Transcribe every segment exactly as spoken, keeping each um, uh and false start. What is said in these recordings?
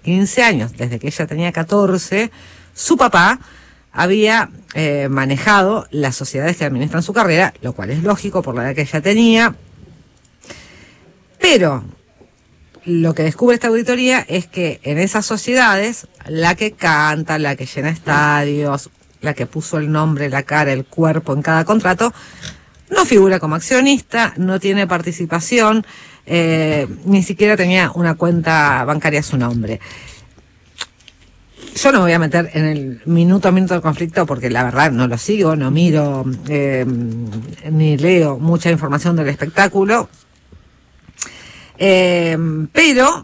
quince años, desde que ella tenía catorce, su papá había eh, manejado las sociedades que administran su carrera, lo cual es lógico por la edad que ella tenía. Pero lo que descubre esta auditoría es que en esas sociedades, la que canta, la que llena estadios, la que puso el nombre, la cara, el cuerpo en cada contrato, no figura como accionista, no tiene participación, eh, ni siquiera tenía una cuenta bancaria a su nombre. Yo no me voy a meter en el minuto a minuto del conflicto porque la verdad no lo sigo, no miro, eh, ni leo mucha información del espectáculo. Eh, pero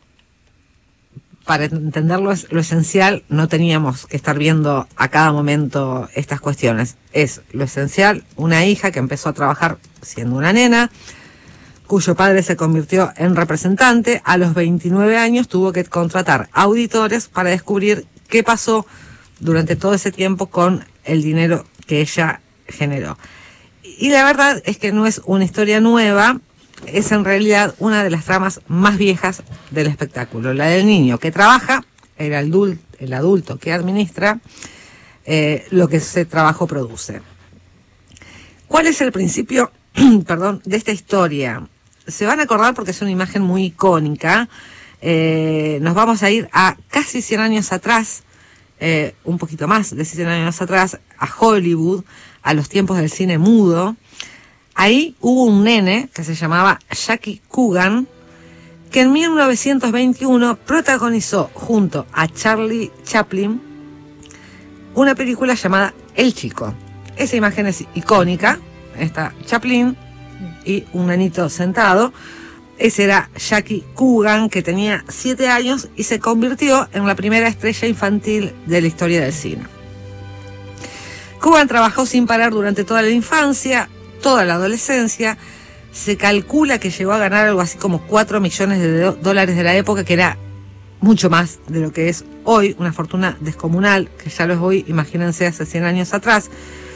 para entender lo, lo esencial no teníamos que estar viendo a cada momento estas cuestiones. Es lo esencial, una hija que empezó a trabajar siendo una nena, cuyo padre se convirtió en representante. A los veintinueve años tuvo que contratar auditores para descubrir qué pasó durante todo ese tiempo con el dinero que ella generó. Y la verdad es que no es una historia nueva, es en realidad una de las tramas más viejas del espectáculo, la del niño que trabaja, el adulto, el adulto que administra eh, lo que ese trabajo produce. ¿Cuál es el principio, perdón, de esta historia? Se van a acordar porque es una imagen muy icónica. Eh, nos vamos a ir a casi cien años atrás, eh, un poquito más de cien años atrás, a Hollywood, a los tiempos del cine mudo. Ahí hubo un nene que se llamaba Jackie Coogan, que en mil novecientos veintiuno protagonizó junto a Charlie Chaplin una película llamada El Chico. Esa imagen es icónica, está Chaplin y un nenito sentado. Ese era Jackie Coogan, que tenía siete años y se convirtió en la primera estrella infantil de la historia del cine. Coogan trabajó sin parar durante toda la infancia, toda la adolescencia. Se calcula que llegó a ganar algo así como cuatro millones de do- dólares de la época, que era mucho más de lo que es hoy, una fortuna descomunal, que ya lo es hoy, imagínense, hace cien años atrás.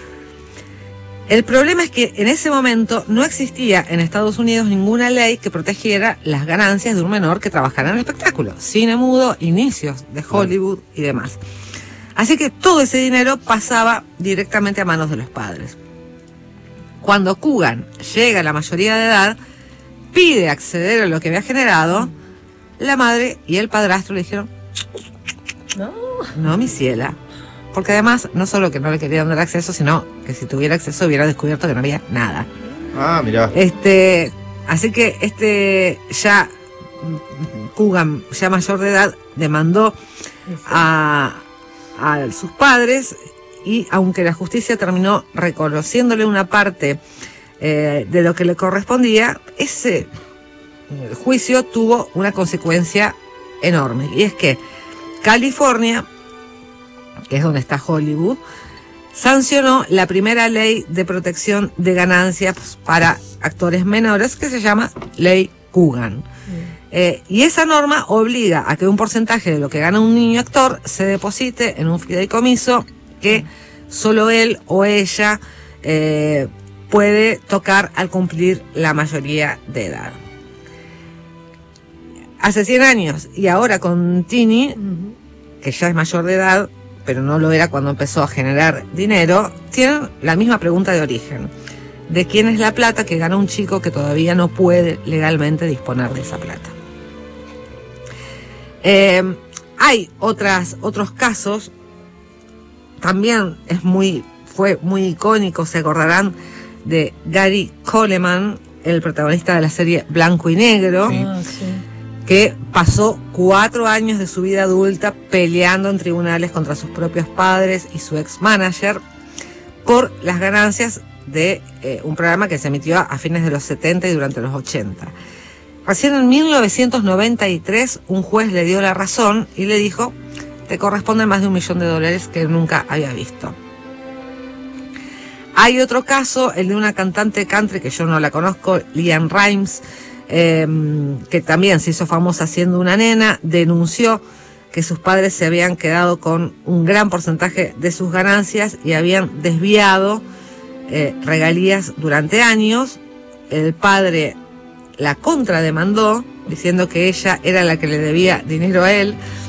El problema es que en ese momento no existía en Estados Unidos ninguna ley que protegiera las ganancias de un menor que trabajara en el espectáculo. Cine mudo, inicios de Hollywood y demás. Así que todo ese dinero pasaba directamente a manos de los padres. Cuando Coogan llega a la mayoría de edad, pide acceder a lo que había generado, la madre y el padrastro le dijeron: no, no, mi ciela. Porque además, no solo que no le querían dar acceso, sino que si tuviera acceso hubiera descubierto que no había nada. Ah, mirá. Este, así que este ya Coogan, ya mayor de edad, demandó a, a sus padres, y aunque la justicia terminó reconociéndole una parte eh, de lo que le correspondía, ese juicio tuvo una consecuencia enorme, y es que California, que es donde está Hollywood, sancionó la primera ley de protección de ganancias para actores menores, que se llama Ley Coogan. Mm. Eh, y esa norma obliga a que un porcentaje de lo que gana un niño actor se deposite en un fideicomiso que solo él o ella eh, puede tocar al cumplir la mayoría de edad. Hace cien años, y ahora con Tini, uh-huh, que ya es mayor de edad, pero no lo era cuando empezó a generar dinero, tienen la misma pregunta de origen: ¿de quién es la plata que gana un chico que todavía no puede legalmente disponer de esa plata? Eh, hay otras, otros casos, también es muy, fue muy icónico, se acordarán de Gary Coleman, el protagonista de la serie Blanco y Negro, sí, sí, que pasó cuatro años de su vida adulta peleando en tribunales contra sus propios padres y su ex manager por las ganancias de eh, un programa que se emitió a fines de los setenta y durante los ochenta. Recién en mil novecientos noventa y tres un juez le dio la razón y le dijo: te corresponde más de un millón de dólares que nunca había visto. Hay otro caso, el de una cantante country que yo no la conozco, LeAnn Rimes, eh, que también se hizo famosa siendo una nena, denunció que sus padres se habían quedado con un gran porcentaje de sus ganancias y habían desviado eh, regalías durante años. El padre la contrademandó diciendo que ella era la que le debía dinero a él.